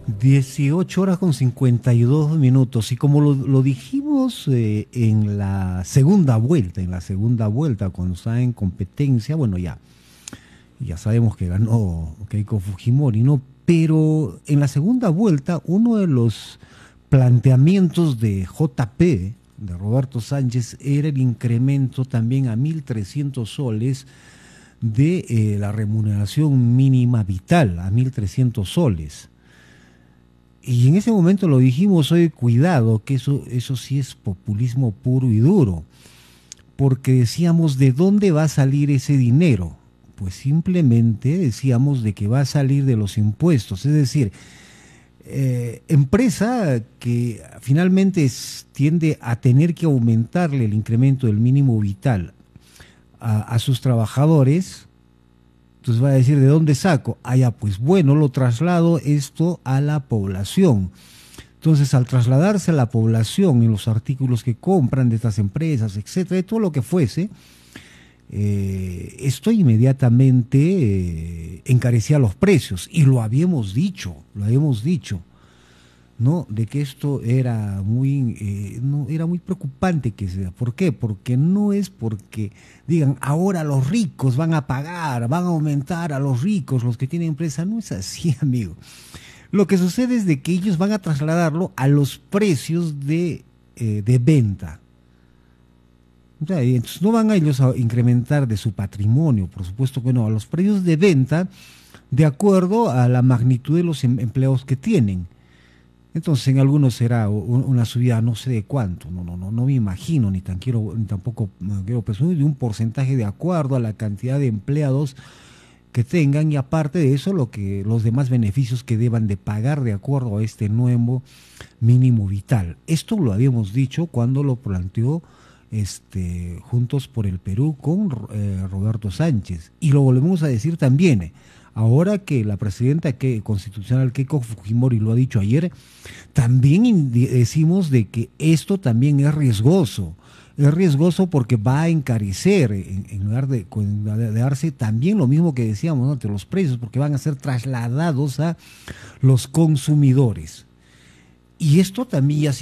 18 horas con 52 minutos. Y como lo dijimos en la segunda vuelta, cuando está en competencia, bueno, ya sabemos que ganó Keiko Fujimori, ¿no? Pero en la segunda vuelta, uno de los planteamientos de JP, de Roberto Sánchez, era el incremento también a 1.300 soles de la remuneración mínima vital, a 1.300 soles. Y en ese momento lo dijimos, oye, cuidado, que eso sí es populismo puro y duro, porque decíamos, ¿de dónde va a salir ese dinero? Pues simplemente decíamos de que va a salir de los impuestos, es decir, empresa que finalmente tiende a tener que aumentarle el incremento del mínimo vital a sus trabajadores. Entonces va a decir, ¿de dónde saco? Ah, ya, pues bueno, lo traslado esto a la población. Entonces, al trasladarse a la población en los artículos que compran de estas empresas, etcétera, de todo lo que fuese, esto inmediatamente encarecía los precios. Y lo habíamos dicho, ¿no? De que esto era no, era muy preocupante que sea. ¿Por qué? Porque no es porque digan, ahora los ricos van a pagar, van a aumentar a los ricos, los que tienen empresa. No es así, amigo. Lo que sucede es de que ellos van a trasladarlo a los precios de venta. O sea, entonces no van a ellos a incrementar de su patrimonio, por supuesto que no, a los precios de venta de acuerdo a la magnitud de los empleados que tienen. Entonces en algunos será una subida no sé de cuánto, no me imagino, ni tampoco quiero presumir, de un porcentaje de acuerdo a la cantidad de empleados que tengan, y aparte de eso los demás beneficios que deban de pagar de acuerdo a este nuevo mínimo vital. Esto lo habíamos dicho cuando lo planteó Juntos por el Perú con Roberto Sánchez, y lo volvemos a decir también. Ahora que la presidenta constitucional Keiko Fujimori lo ha dicho ayer, también decimos de que esto también es riesgoso. Es riesgoso porque va a encarecer, en lugar de darse también lo mismo que decíamos, ¿no?, ante los precios, porque van a ser trasladados a los consumidores. Y esto también ya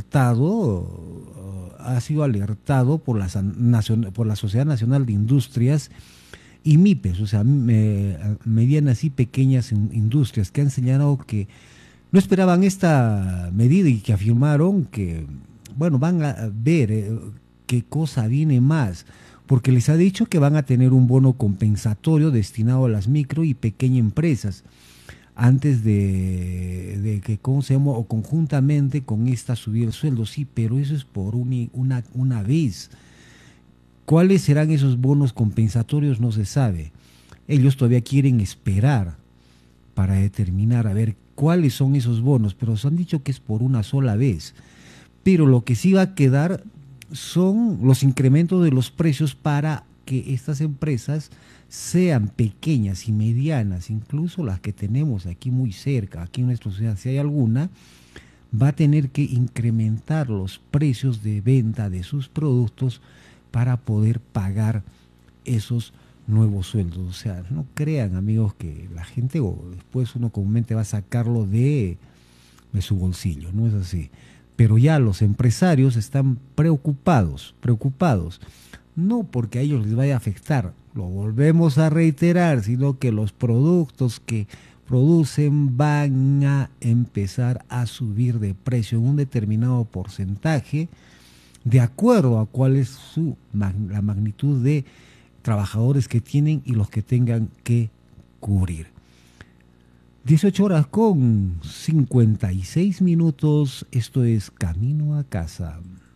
ha sido alertado por la Sociedad Nacional de Industrias y MIPES, o sea, medianas y pequeñas industrias, que han señalado que no esperaban esta medida y que afirmaron que, bueno, van a ver qué cosa viene más, porque les ha dicho que van a tener un bono compensatorio destinado a las micro y pequeñas empresas, antes de que, ¿cómo se llama?, o conjuntamente con esta subida el sueldo. Sí, pero eso es por una vez. ¿Cuáles serán esos bonos compensatorios? No se sabe. Ellos todavía quieren esperar para determinar a ver cuáles son esos bonos, pero se han dicho que es por una sola vez. Pero lo que sí va a quedar son los incrementos de los precios para que estas empresas sean pequeñas y medianas, incluso las que tenemos aquí muy cerca, aquí en nuestra ciudad, si hay alguna, va a tener que incrementar los precios de venta de sus productos para poder pagar esos nuevos sueldos. O sea, no crean, amigos, que la gente o después uno comúnmente va a sacarlo de su bolsillo, no es así. Pero ya los empresarios están preocupados, no porque a ellos les vaya a afectar, lo volvemos a reiterar, sino que los productos que producen van a empezar a subir de precio en un determinado porcentaje, de acuerdo a cuál es la magnitud de trabajadores que tienen y los que tengan que cubrir. 18 horas con 56 minutos, esto es Camino a Casa.